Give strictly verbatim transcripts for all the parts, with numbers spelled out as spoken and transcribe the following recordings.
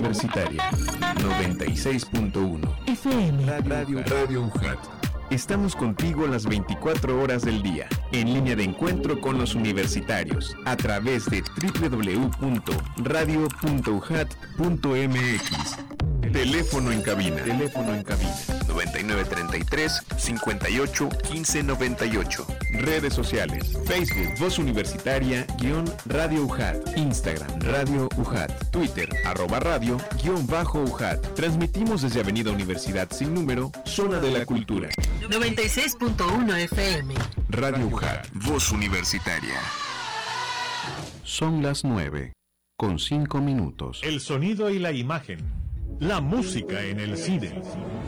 Universitaria noventa y seis punto uno F M. Radio Radio UJAT. Estamos contigo las veinticuatro horas del día, en línea de encuentro con los universitarios, a través de doble u doble u doble u punto radio punto u j a t punto m x. Teléfono en cabina. Teléfono en cabina. noventa y nueve treinta y tres, cincuenta y ocho, quince noventa y ocho. Redes sociales. Facebook, Voz Universitaria, guión Radio UJAT. Instagram, Radio UJAT. Twitter, arroba radio, guión bajo UJAT. Transmitimos desde Avenida Universidad Sin Número, Zona de la Cultura. noventa y seis punto uno F M. Radio UJAT, Voz Universitaria. Son las nueve, con cinco minutos. El sonido y la imagen. La música en el cine.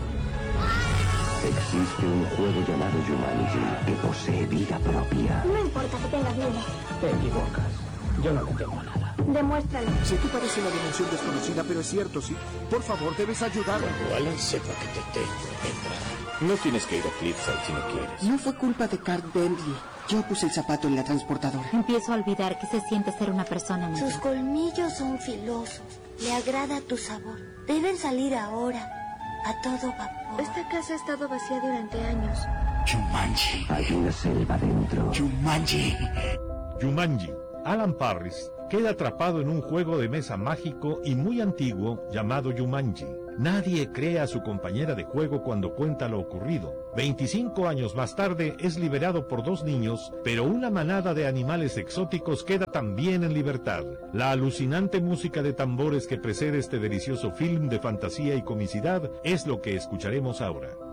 Existe un juego llamado Jumanji que posee vida propia. No importa que tengas miedo. Te equivocas. Yo no le temo nada. Demuéstralo. Sé que parece una dimensión desconocida, pero es cierto, sí. Por favor, debes ayudarme. Cuando Alan sepa que te tengo, entra. No tienes que ir a Cliffside si no quieres. No fue culpa de Carl Bentley. Yo puse el zapato en la transportadora. Empiezo a olvidar que se siente ser una persona nueva. Sus colmillos son filosos. Le agrada tu sabor. Deben salir ahora. A todo vapor. Esta casa ha estado vacía durante años. Jumanji. Hay una selva dentro. Jumanji. Jumanji. Alan Parris queda atrapado en un juego de mesa mágico y muy antiguo llamado Jumanji. Nadie cree a su compañera de juego cuando cuenta lo ocurrido. veinticinco años más tarde es liberado por dos niños, pero una manada de animales exóticos queda también en libertad. La alucinante música de tambores que precede este delicioso film de fantasía y comicidad es lo que escucharemos ahora.